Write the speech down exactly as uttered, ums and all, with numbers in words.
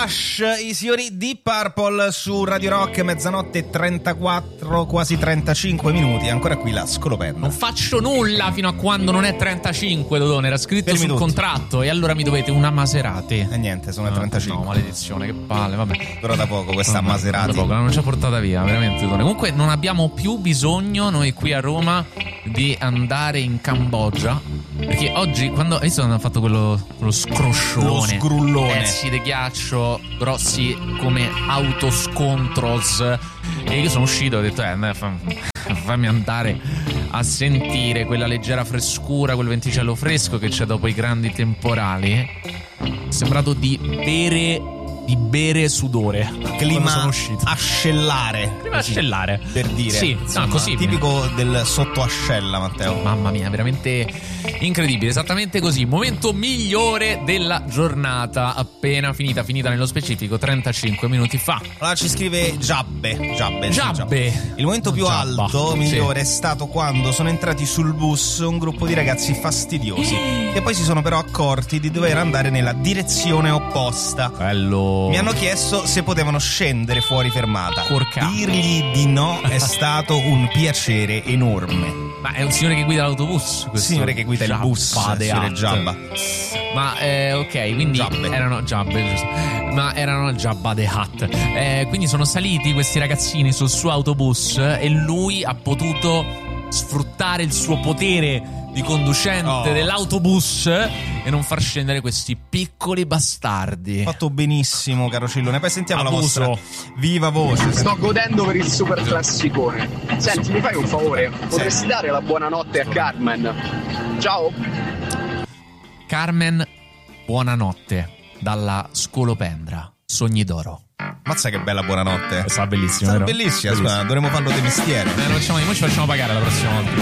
Rush, i signori Deep Purple su Radio Rock, mezzanotte e trentaquattro, quasi trentacinque minuti. Ancora qui la scolopenda. Non faccio nulla fino a quando non è trentacinque, Dodone. Era scritto Fermi sul tutti. contratto. E allora mi dovete una Maserati. E niente, sono le No, trentacinque. No, maledizione, che palle, vabbè. Dura da poco questa Vabbè, Maserati. da poco, non ci ha portata via, veramente, Dodone. Comunque non abbiamo più bisogno, noi qui a Roma, di andare in Cambogia. Perché oggi, quando hai hanno fatto quello, quello scroscione, Lo sgrullone. pezzi di ghiaccio grossi come autoscontros, e io sono uscito e ho detto eh, fam- fammi andare a sentire quella leggera frescura, quel venticello fresco che c'è dopo i grandi temporali. È sembrato di bere di bere sudore quando Clima sono uscito. ascellare. Clima così, ascellare. per dire. Sì, no, Insomma, così. tipico del sottoascella, Matteo. Mamma mia, veramente incredibile, esattamente così. Momento migliore della giornata, appena finita, finita nello specifico trentacinque minuti fa. Allora ci scrive Giabbe. Giabbe. sì, Giabbe. Il momento più Giabba. alto, migliore, Sì. è stato quando sono entrati sul bus un gruppo di ragazzi fastidiosi che poi si sono però accorti di dover andare nella direzione opposta. Bello. Mi hanno chiesto se potevano scendere fuori fermata. Porca. Dirgli di no è stato un piacere enorme. Ma è un signore che guida l'autobus, questo Signore che guida il Giabba bus, de signore Hat. Giabba. Ma eh, ok, quindi Giabbe. erano Giabbe, giusto. Ma erano Giabba de Hat. Eh, quindi sono saliti questi ragazzini sul suo autobus e lui ha potuto sfruttare il suo potere di conducente Oh. dell'autobus e non far scendere questi piccoli bastardi. Fatto benissimo, caro Cillone. Poi sentiamo Abuso. la vostra viva voce. Sto godendo per il super classicone. Senti, mi fai un favore? Potresti dare la buonanotte a Carmen? Ciao. Carmen, buonanotte dalla Scolopendra, Sogni d'oro. Mazza che bella buonanotte. Sarà bellissimo, Sarà vero? bellissima, scusa, dovremmo farlo di mestiere. Eh, lo facciamo, noi ci facciamo pagare la prossima volta.